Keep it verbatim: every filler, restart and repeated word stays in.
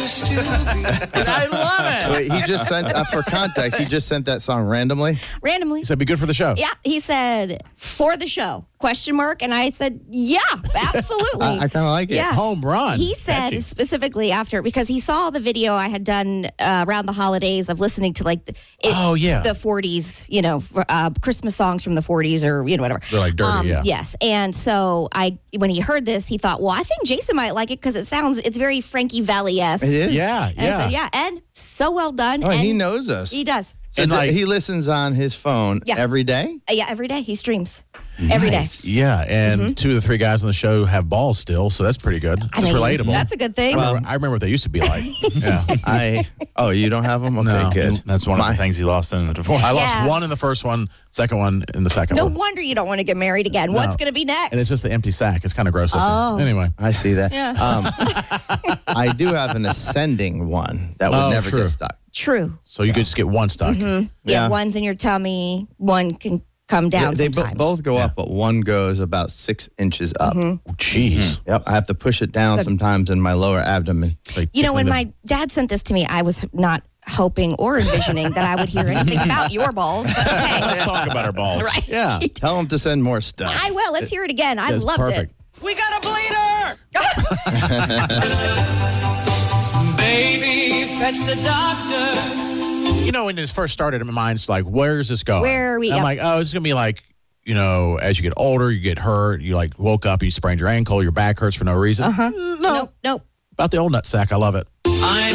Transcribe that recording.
used to be. I love it. Wait, he just sent, uh, for context, he just sent that song randomly. Randomly. He said, be good for the show. Yeah, he said, for the show, question mark. And I said, yeah, absolutely. I, I kind of like it. Yeah. Home run. He said Catchy. specifically after, because he saw the video I had done uh, around the holidays of listening to like the, it, Oh, yeah. the forties, you know, uh, Christmas songs from the forties or, you know, whatever. They're like dirty, yeah. Yes. And so I, when he heard this, he thought, well, I think Jason might like it because it sounds, it's very Frankie Valli-esque. It is. Yeah, And I yeah. said, yeah. And so well done. Oh, and he knows us. He does. So And, d- like- he listens on his phone Yeah. every day? Uh, yeah, every day. He streams. Every day. Yeah, and two of the three guys on the show have balls still, so that's pretty good. I It's mean, relatable. That's a good thing. I, remember, I remember what they used to be like. Yeah. I. Oh, you don't have them? Okay, No. good. That's one My- of the things he lost in the divorce. I Yeah. lost one in the first one, second one in the second no one. wonder you don't want to get married again. What's going to be next? And it's just the empty sack. It's kind of gross looking. Oh. Anyway. I see that. Yeah. Um, I do have an ascending one that would Oh, never true. get stuck. True. So you could just get one stuck. Yeah, Yeah. one's in your tummy. One can come down they bo- sometimes. both go up, but one goes about six inches up. Oh, Jeez. Yep, I have to push it down sometimes in my lower abdomen. Like You know, when tickling my dad sent this to me, I was not hoping or envisioning that I would hear anything about your balls. But okay. Let's talk about our balls. Right. the- Yeah. Tell him to send more stuff. I will. Let's hear it again. I That's loved perfect. it. We got a bleeder! Baby, fetch the doctor. You know, when this first started, my mind's like, where's this going? Where are we- And I'm yep. like, oh, it's going to be like, you know, as you get older, you get hurt. You like woke up, you sprained your ankle, your back hurts for no reason. Uh-huh. No. Nope. Nope. About the old nut sack. I love it. I'm